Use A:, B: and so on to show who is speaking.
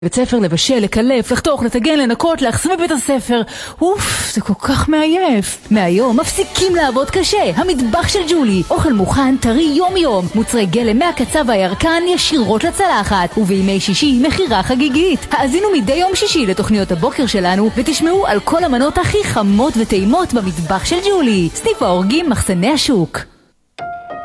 A: בית ספר, לבשל, לקלף, לחתוך, לטגן, לנקות, להחסם בבית הספר. אוף, זה כל כך מעייף. מהיום מפסיקים לעבוד קשה. המטבח של ג'ולי. אוכל מוכן, טרי יום יום. מוצרי גלם מהקצה והירקן ישירות לצלחת. ובימי שישי מחירה חגיגית. האזינו מדי יום שישי לתוכניות הבוקר שלנו ותשמעו על כל המנות הכי חמות וטעימות במטבח של ג'ולי. סניף האורגים, מחסני השוק.